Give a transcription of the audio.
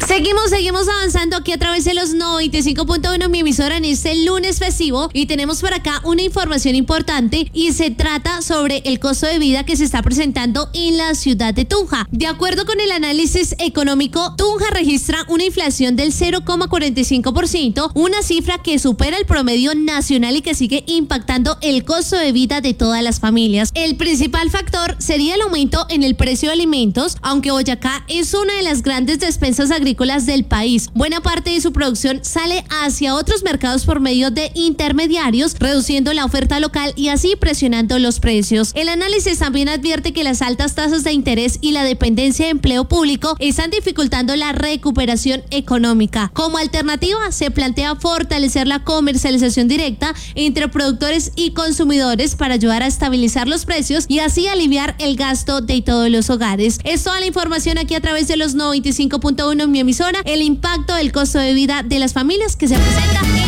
Seguimos avanzando aquí a través de los 95.1, mi emisora, en este lunes festivo, y tenemos por acá una información importante y se trata sobre el costo de vida que se está presentando en la ciudad de Tunja. De acuerdo con el análisis económico, Tunja registra una inflación del 0,45%, una cifra que supera el promedio nacional y que sigue impactando el costo de vida de todas las familias. El principal factor sería el aumento en el precio de alimentos, aunque Boyacá es una de las grandes despensas agrícolas del país. Buena parte de su producción sale hacia otros mercados por medio de intermediarios, reduciendo la oferta local y así presionando los precios. El análisis también advierte que las altas tasas de interés y la dependencia de empleo público están dificultando la recuperación económica. Como alternativa, se plantea fortalecer la comercialización directa entre productores y consumidores para ayudar a estabilizar los precios y así aliviar el gasto de todos los hogares. Es toda la información aquí a través de los 95.1 en mi emisora, el impacto del costo de vida de las familias que se presenta en